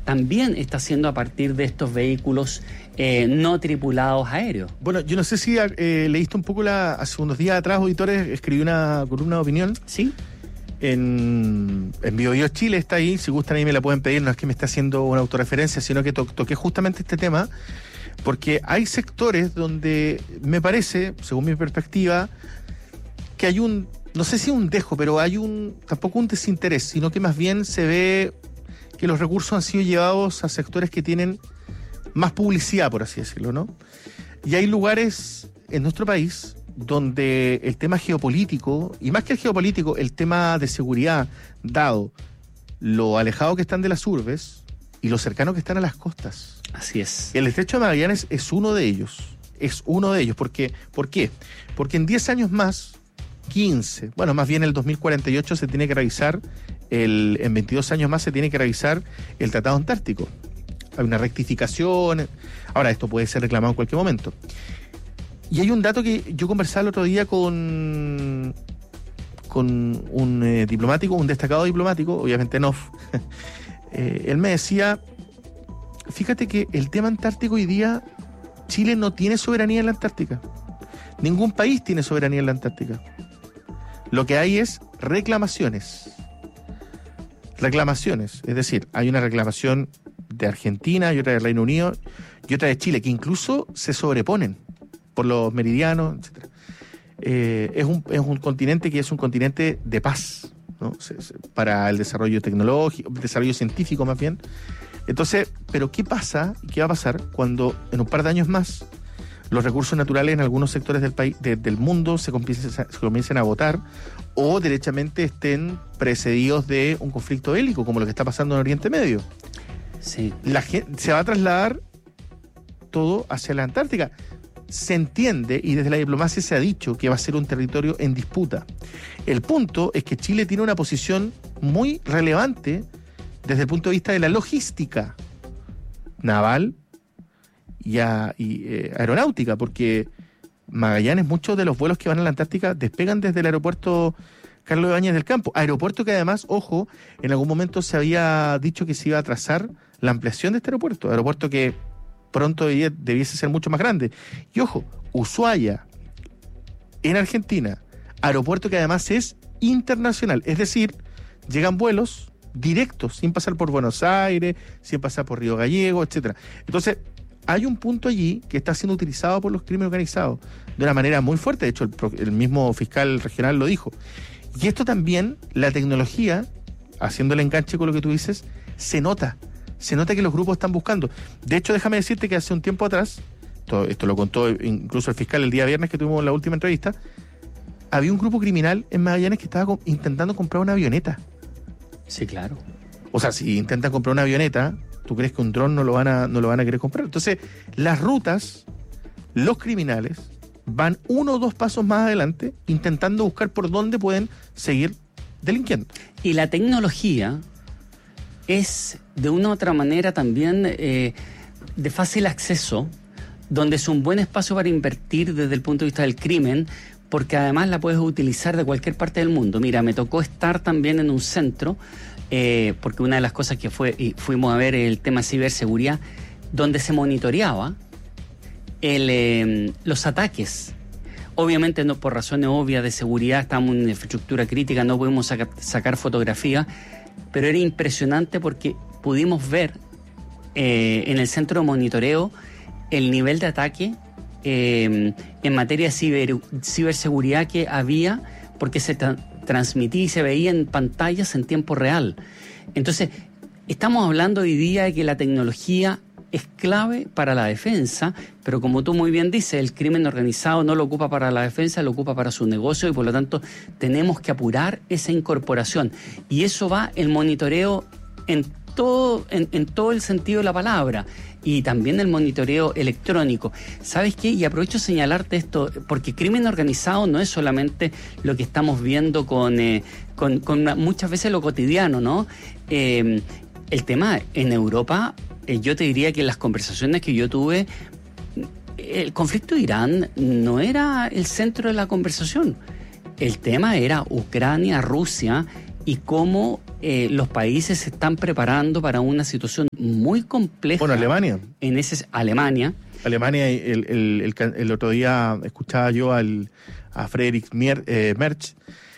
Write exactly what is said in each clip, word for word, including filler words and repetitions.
también está haciendo a partir de estos vehículos eh, no tripulados aéreos. Bueno, yo no sé si eh, leíste un poco la, hace unos días atrás, auditores, escribí una columna de opinión. Sí. En, en BioBio Chile está ahí, si gustan ahí me la pueden pedir, no es que me esté haciendo una autorreferencia, sino que to toqué justamente este tema, porque hay sectores donde me parece, según mi perspectiva, que hay un, no sé si un dejo, pero hay un, tampoco un desinterés, sino que más bien se ve que los recursos han sido llevados a sectores que tienen más publicidad, por así decirlo, ¿no? Y hay lugares en nuestro país donde el tema geopolítico, y más que el geopolítico, el tema de seguridad, dado lo alejado que están de las urbes y lo cercano que están a las costas. Así es. El estrecho de Magallanes es uno de ellos, es uno de ellos. ¿Por qué? ¿Por qué? Porque en diez años más, quince, bueno, más bien el dos mil cuarenta y ocho se tiene que revisar, el, en veintidós años más se tiene que revisar el Tratado Antártico. Hay una rectificación, ahora esto puede ser reclamado en cualquier momento. Y hay un dato que yo conversaba el otro día con, con un eh, diplomático, un destacado diplomático, obviamente no. eh, él me decía, fíjate que el tema antártico hoy día, Chile no tiene soberanía en la Antártica. Ningún país tiene soberanía en la Antártica. Lo que hay es reclamaciones. Reclamaciones, es decir, hay una reclamación de Argentina y otra del Reino Unido y otra de Chile, que incluso se sobreponen por los meridianos, etcétera. Eh, es, un, es un continente que es un continente de paz, ¿no? Se, se, para el desarrollo tecnológico, desarrollo científico más bien. Entonces, ¿pero qué pasa y qué va a pasar cuando en un par de años más los recursos naturales en algunos sectores del país, de, del mundo se comiencen, se comiencen a agotar o derechamente estén precedidos de un conflicto bélico, como lo que está pasando en Oriente Medio? Sí. La gente, se va a trasladar todo hacia la Antártica. Se entiende, y desde la diplomacia se ha dicho, que va a ser un territorio en disputa. El punto es que Chile tiene una posición muy relevante desde el punto de vista de la logística naval y, a, y eh, aeronáutica, porque Magallanes, muchos de los vuelos que van a la Antártica despegan desde el aeropuerto Carlos Ibáñez del Campo, aeropuerto que además, ojo, en algún momento se había dicho que se iba a trazar la ampliación de este aeropuerto, aeropuerto que pronto debiese ser mucho más grande. Y ojo, Ushuaia, en Argentina, aeropuerto que además es internacional, es decir, llegan vuelos directos, sin pasar por Buenos Aires, sin pasar por Río Gallego, etcétera. Entonces, hay un punto allí que está siendo utilizado por los crímenes organizados de una manera muy fuerte, de hecho el, el mismo fiscal regional lo dijo. Y esto también, la tecnología, haciendo el enganche con lo que tú dices, se nota. Se nota que los grupos están buscando. De hecho, déjame decirte que hace un tiempo atrás, todo esto lo contó incluso el fiscal el día viernes que tuvimos la última entrevista, había un grupo criminal en Magallanes que estaba intentando comprar una avioneta. Sí, claro. O sea, si intentan comprar una avioneta, ¿tú crees que un dron no lo van a, no lo van a querer comprar? Entonces, las rutas, los criminales, van uno o dos pasos más adelante intentando buscar por dónde pueden seguir delinquiendo. Y la tecnología es de una u otra manera también eh, de fácil acceso, donde es un buen espacio para invertir desde el punto de vista del crimen, porque además la puedes utilizar de cualquier parte del mundo. Mira, me tocó estar también en un centro, eh, porque una de las cosas que fue y fuimos a ver el tema de ciberseguridad, donde se monitoreaba el, eh, los ataques. Obviamente, no, por razones obvias de seguridad, estamos en infraestructura crítica, no podemos saca, sacar fotografías, pero era impresionante porque pudimos ver eh, en el centro de monitoreo el nivel de ataque eh, en materia de ciber, ciberseguridad que había, porque se tra- transmitía y se veía en pantallas en tiempo real. Entonces, estamos hablando hoy día de que la tecnología es clave para la defensa, pero como tú muy bien dices, el crimen organizado no lo ocupa para la defensa, lo ocupa para su negocio y por lo tanto tenemos que apurar esa incorporación. Y eso va el monitoreo en todo, en, en todo el sentido de la palabra y también el monitoreo electrónico. ¿Sabes qué? Y aprovecho de señalarte esto, porque crimen organizado no es solamente lo que estamos viendo con, eh, con, con una, muchas veces lo cotidiano, ¿no? Eh, el tema en Europa, yo te diría que en las conversaciones que yo tuve, el conflicto de Irán no era el centro de la conversación. El tema era Ucrania, Rusia y cómo eh, los países se están preparando para una situación muy compleja. Bueno, Alemania. En ese, Alemania. Alemania, el, el, el, el otro día escuchaba yo al, a Friedrich Mier, eh, Merz,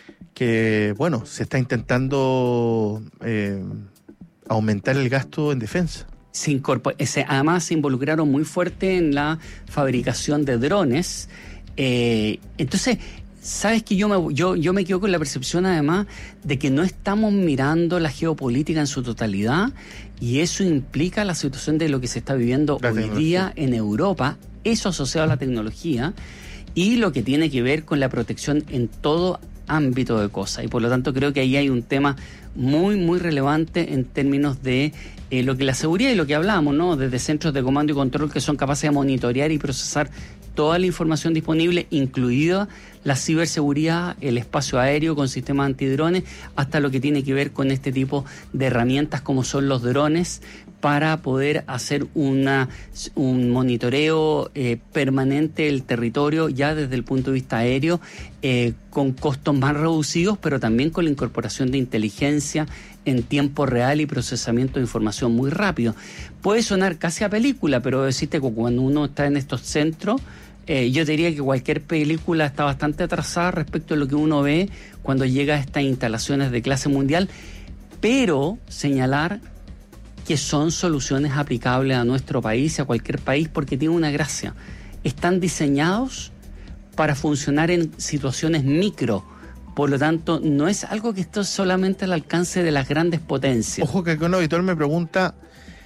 que, bueno, se está intentando eh, aumentar el gasto en defensa. Se incorpor- se, además se involucraron muy fuerte en la fabricación de drones. Eh, entonces, sabes que yo me, yo, yo me quedo con la percepción además de que no estamos mirando la geopolítica en su totalidad, y eso implica la situación de lo que se está viviendo la hoy día en Europa, eso asociado a la tecnología y lo que tiene que ver con la protección en todo ámbito de cosas. Y por lo tanto creo que ahí hay un tema muy, muy relevante en términos de eh, lo que la seguridad y lo que hablamos, ¿no? Desde centros de comando y control que son capaces de monitorear y procesar toda la información disponible, incluida la ciberseguridad, el espacio aéreo con sistemas antidrones, hasta lo que tiene que ver con este tipo de herramientas como son los drones, para poder hacer una, un monitoreo eh, permanente del territorio ya desde el punto de vista aéreo, eh, con costos más reducidos, pero también con la incorporación de inteligencia en tiempo real y procesamiento de información muy rápido. Puede sonar casi a película, pero decirte que cuando uno está en estos centros, eh, yo diría que cualquier película está bastante atrasada respecto a lo que uno ve cuando llega a estas instalaciones de clase mundial, pero señalar que son soluciones aplicables a nuestro país y a cualquier país, porque tiene una gracia. Están diseñados para funcionar en situaciones micro. Por lo tanto, no es algo que esté solamente al alcance de las grandes potencias. Ojo que un auditor me pregunta,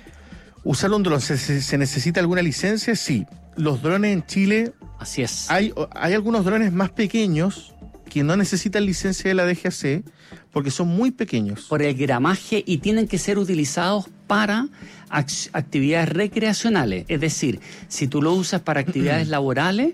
¿usar un dron se, se, se necesita alguna licencia? Sí. Los drones en Chile... Así es. Hay, hay algunos drones más pequeños que no necesitan licencia de la D G A C porque son muy pequeños. Por el gramaje, y tienen que ser utilizados para act- actividades recreacionales. Es decir, si tú lo usas para actividades laborales,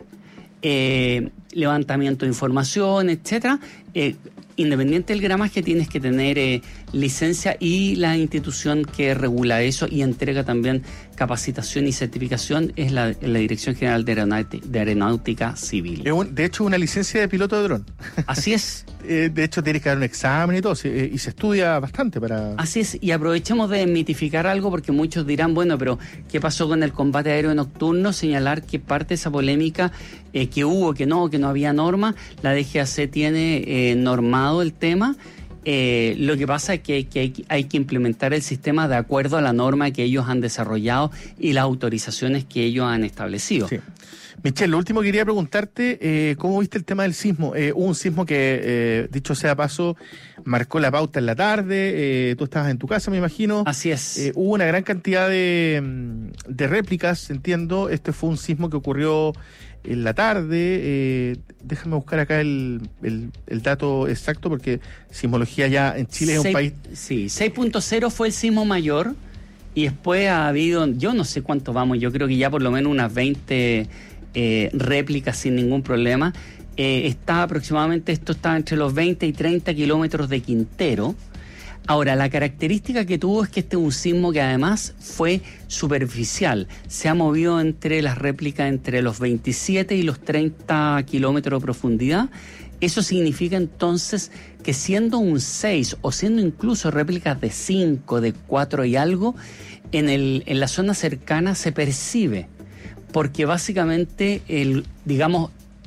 eh, levantamiento de información, etcétera, eh, independiente del gramaje, tienes que tener eh, licencia, y la institución que regula eso y entrega también capacitación y certificación es la, la Dirección General de Aeronáutica, de Aeronáutica Civil. Un, de hecho, una licencia de piloto de dron. Así es. eh, de hecho, tienes que dar un examen y todo, se, y se estudia bastante para... Así es, y aprovechemos de desmitificar algo, porque muchos dirán, bueno, pero ¿qué pasó con el combate aéreo nocturno? Señalar que parte de esa polémica eh, que hubo, que no, que no había norma, la D G A C tiene eh, normado el tema. Eh, lo que pasa es que, que hay, hay que implementar el sistema de acuerdo a la norma que ellos han desarrollado y las autorizaciones que ellos han establecido. Sí. Michelle, lo último que quería preguntarte, eh, ¿cómo viste el tema del sismo? Eh, hubo un sismo que, eh, dicho sea paso, marcó la pauta en la tarde, eh, tú estabas en tu casa, me imagino. Así es. Eh, hubo una gran cantidad de, de réplicas, entiendo. Este fue un sismo que ocurrió en la tarde. Eh, déjame buscar acá el, el, el dato exacto, porque sismología ya en Chile es un seis, país... Sí, seis punto cero fue el sismo mayor, y después ha habido, yo no sé cuánto vamos, yo creo que ya por lo menos unas veinte eh, réplicas sin ningún problema. Eh, está aproximadamente, esto está entre los veinte y treinta kilómetros de Quintero. Ahora, la característica que tuvo es que este es un sismo que además fue superficial. Se ha movido entre las réplicas entre los veintisiete y los treinta kilómetros de profundidad. Eso significa entonces que siendo un seis o siendo incluso réplicas de cinco, de cuatro y algo, en, el, en la zona cercana se percibe, porque básicamente el, digamos,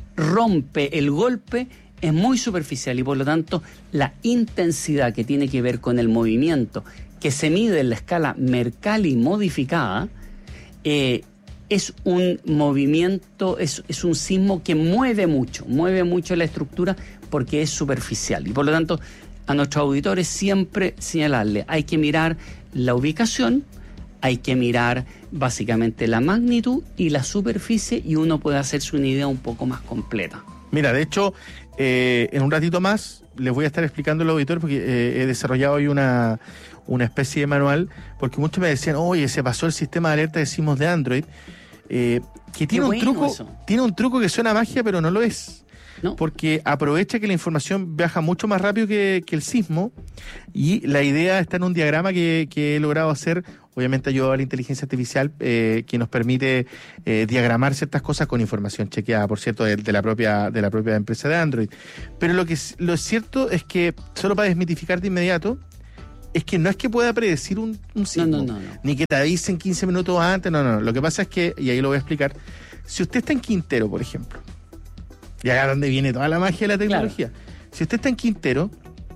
rompe el golpe, es muy superficial, y por lo tanto la intensidad que tiene que ver con el movimiento que se mide en la escala Mercalli modificada, eh, es un movimiento, es, es un sismo que mueve mucho, mueve mucho la estructura porque es superficial. Y por lo tanto, a nuestros auditores siempre señalarle, hay que mirar la ubicación, hay que mirar básicamente la magnitud y la superficie, y uno puede hacerse una idea un poco más completa. Mira, de hecho, eh, en un ratito más les voy a estar explicando al auditor, porque eh, he desarrollado hoy una, una especie de manual, porque muchos me decían, oye, se pasó el sistema de alerta de sismos de Android, eh, que tiene un truco, eso. tiene un truco que suena magia, pero no lo es. ¿No? Porque aprovecha que la información viaja mucho más rápido que, que el sismo, y la idea está en un diagrama que, que he logrado hacer, obviamente ayudado a la inteligencia artificial, eh, que nos permite eh, diagramar ciertas cosas con información chequeada, por cierto, de, de la propia de la propia empresa de Android. Pero lo que lo cierto es que, solo para desmitificar de inmediato, es que no es que pueda predecir un, un sismo, no, no, no, no. ni que te avisen quince minutos antes, no, no, no. Lo que pasa es que, y ahí lo voy a explicar, si usted está en Quintero, por ejemplo, y acá donde viene toda la magia de la tecnología, claro. Si usted está en Quintero,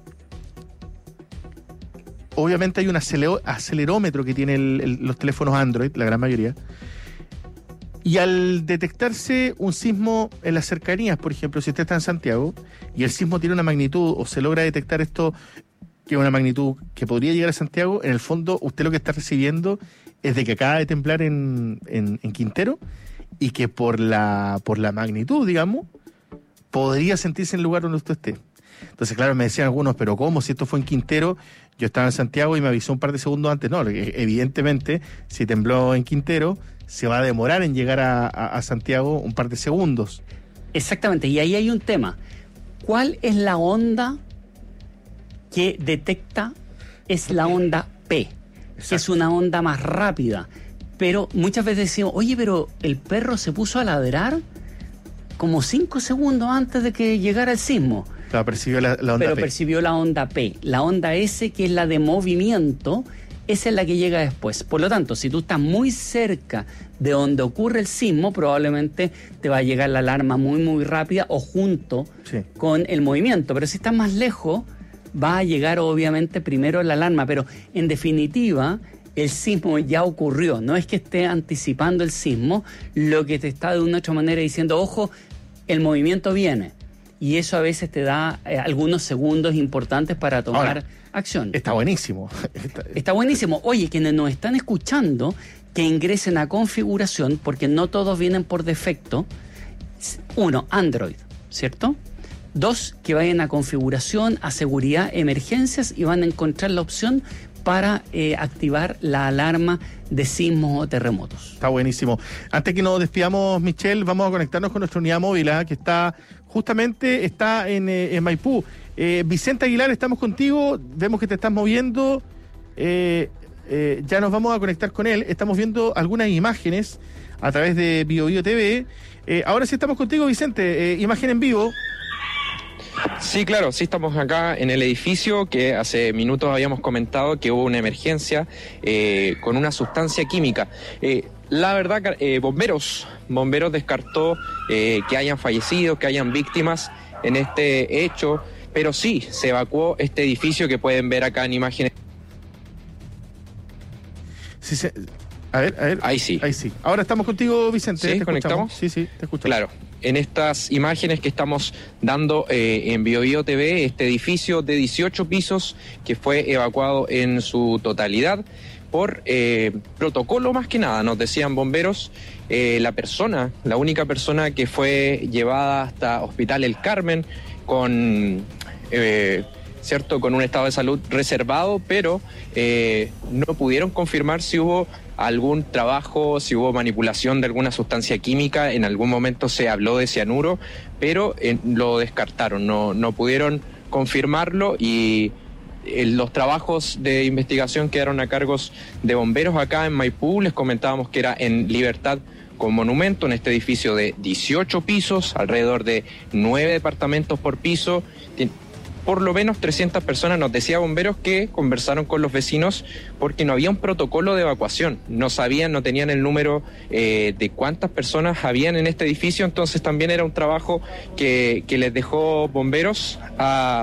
obviamente hay un acelerómetro que tienen los teléfonos Android, la gran mayoría, y al detectarse un sismo en las cercanías, por ejemplo, si usted está en Santiago y el sismo tiene una magnitud o se logra detectar esto, que es una magnitud que podría llegar a Santiago, en el fondo usted lo que está recibiendo es de que acaba de temblar en, en, en Quintero y que por la, por la magnitud, digamos, podría sentirse en el lugar donde usted esté. Entonces, claro, me decían algunos, pero ¿cómo? Si esto fue en Quintero, yo estaba en Santiago y me avisó un par de segundos antes. No, evidentemente, si tembló en Quintero, se va a demorar en llegar a, a, a Santiago un par de segundos. Exactamente, y ahí hay un tema. ¿Cuál es la onda que detecta? Es la onda P, Exacto. que es una onda más rápida. Pero muchas veces decimos, oye, pero el perro se puso a ladrar como cinco segundos antes de que llegara el sismo. Claro, percibió la, la onda Pero P. percibió la onda P. La onda S, que es la de movimiento, esa es la que llega después. Por lo tanto, si tú estás muy cerca de donde ocurre el sismo, probablemente te va a llegar la alarma muy, muy rápida o junto sí. con el movimiento. Pero si estás más lejos, va a llegar obviamente primero la alarma. Pero en definitiva, el sismo ya ocurrió. No es que esté anticipando el sismo, lo que te está de una u otra manera diciendo, ojo, el movimiento viene. Y eso a veces te da eh, algunos segundos importantes para tomar Ahora, acción. Está buenísimo. Está... está buenísimo. Oye, quienes nos están escuchando, que ingresen a configuración, porque no todos vienen por defecto. Uno, Android, ¿cierto? Dos, que vayan a configuración, a seguridad, emergencias, y van a encontrar la opción para eh, activar la alarma de sismos o terremotos. Está buenísimo. Antes que nos despidamos, Michelle, vamos a conectarnos con nuestra unidad móvil, ¿eh? que está justamente está en, eh, en Maipú. Eh, Vicente Aguilar, estamos contigo, vemos que te estás moviendo, eh, eh, ya nos vamos a conectar con él, estamos viendo algunas imágenes a través de Bio Bio T V. Eh, ahora sí estamos contigo, Vicente, eh, imagen en vivo. Sí, claro, sí estamos acá en el edificio que hace minutos habíamos comentado que hubo una emergencia eh, con una sustancia química. Eh, la verdad, eh, bomberos, bomberos descartó eh, que hayan fallecido, que hayan víctimas en este hecho, pero sí, se evacuó este edificio que pueden ver acá en imágenes. Sí, sí. A ver, a ver. Ahí sí. Ahí sí. Ahora estamos contigo, Vicente. ¿Sí? ¿Te ¿Conectamos? Sí, sí, te escuchamos. Claro. En estas imágenes que estamos dando eh, en Bio Bio T V, este edificio de dieciocho pisos que fue evacuado en su totalidad por eh, protocolo más que nada, nos decían bomberos, eh, la persona, la única persona que fue llevada hasta Hospital El Carmen con... Eh, cierto, con un estado de salud reservado, pero eh, no pudieron confirmar si hubo algún trabajo, si hubo manipulación de alguna sustancia química. En algún momento se habló de cianuro, pero eh, lo descartaron, no, no pudieron confirmarlo y eh, los trabajos de investigación quedaron a cargos de bomberos acá en Maipú. Les comentábamos que era en Libertad con Monumento, en este edificio de dieciocho pisos, alrededor de nueve departamentos por piso. Por lo menos trescientas personas, nos decía bomberos, que conversaron con los vecinos porque no había un protocolo de evacuación, no sabían, no tenían el número eh, de cuántas personas habían en este edificio, entonces también era un trabajo que, que les dejó bomberos a,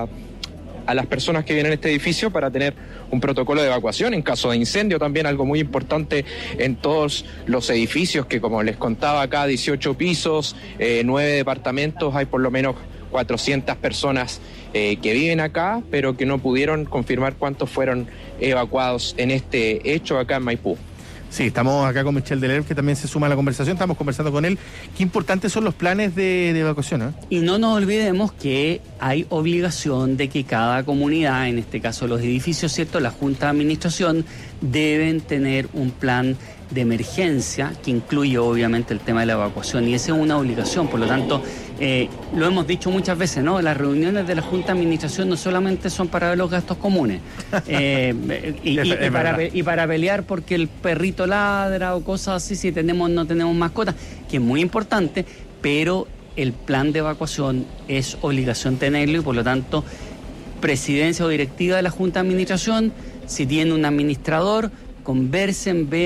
a las personas que vienen en este edificio para tener un protocolo de evacuación en caso de incendio, también algo muy importante en todos los edificios que, como les contaba acá, dieciocho pisos, eh, nueve departamentos, hay por lo menos cuatrocientas personas eh, que viven acá, pero que no pudieron confirmar cuántos fueron evacuados en este hecho acá en Maipú. Sí, estamos acá con Michel Deler, que también se suma a la conversación, estamos conversando con él. Qué importantes son los planes de, de evacuación, ¿eh? Y no nos olvidemos que hay obligación de que cada comunidad, en este caso los edificios, ¿cierto?, la Junta de Administración, deben tener un plan de emergencia que incluye obviamente el tema de la evacuación, y esa es una obligación. Por lo tanto, eh, lo hemos dicho muchas veces, ¿no? Las reuniones de la Junta de Administración no solamente son para ver los gastos comunes eh, y, y, y, para, y para pelear porque el perrito ladra o cosas así, si tenemos no tenemos mascotas, que es muy importante, pero el plan de evacuación es obligación tenerlo, y por lo tanto, presidencia o directiva de la Junta de Administración Si tienen un administrador, conversen, vean.